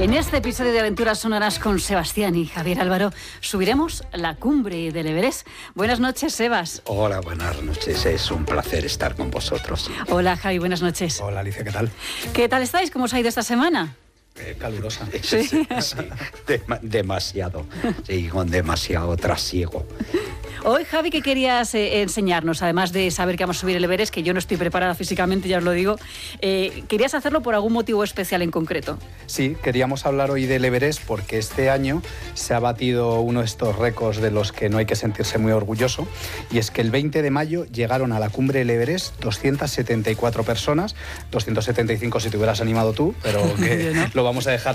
En este episodio de Aventuras Sonoras con Sebastián y Javier Álvaro subiremos la cumbre del Everest. Buenas noches, Sebas. Hola, buenas noches. Es un placer estar con vosotros. Hola, Javi, buenas noches. Hola, Alicia, ¿qué tal? ¿Qué tal estáis? ¿Cómo os ha ido esta semana? Calurosa. Sí, demasiado. Sí, con demasiado trasiego. Hoy, Javi, ¿qué querías enseñarnos? Además de saber que vamos a subir el Everest, que yo no estoy preparada físicamente, ya os lo digo, ¿querías hacerlo por algún motivo especial en concreto? Sí, queríamos hablar hoy del Everest porque este año se ha batido uno de estos récords de los que no hay que sentirse muy orgulloso, y es que el 20 de mayo llegaron a la cumbre del Everest 274 personas, 275 si te hubieras animado tú, pero que lo vamos a dejar